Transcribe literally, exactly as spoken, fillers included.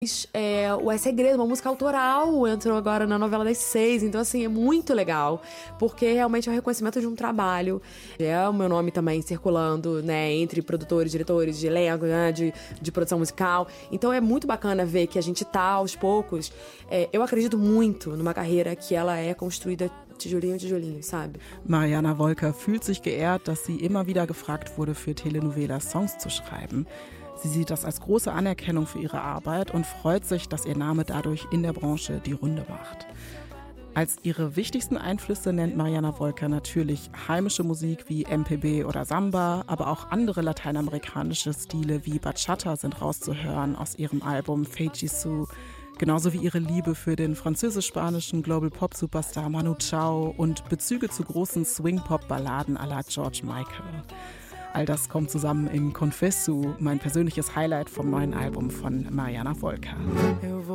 É, o É Segredo, uma música autoral, entrou agora na novela das seis, então assim, é muito legal, porque realmente é o reconhecimento de um trabalho, é o meu nome também circulando, né, entre produtores, diretores de elenco, né, de, de produção musical, então é muito bacana ver que a gente tá aos poucos, é, eu acredito muito numa carreira que ela é construída tijolinho, tijolinho, sabe? Mariana Wolker fühlt sich geehrt, dass sie immer wieder gefragt wurde, für Telenovelas Songs zu schreiben. Sie sieht das als große Anerkennung für ihre Arbeit und freut sich, dass ihr Name dadurch in der Branche die Runde macht. Als ihre wichtigsten Einflüsse nennt Mariana Wolker natürlich heimische Musik wie M P B oder Samba, aber auch andere lateinamerikanische Stile wie Bachata sind rauszuhören aus ihrem Album Feitiço, genauso wie ihre Liebe für den französisch-spanischen Global-Pop-Superstar Manu Chao und Bezüge zu großen Swing-Pop-Balladen à la George Michael. All das kommt zusammen in Confesso, mein persönliches Highlight vom neuen Album von Mariana Wolker.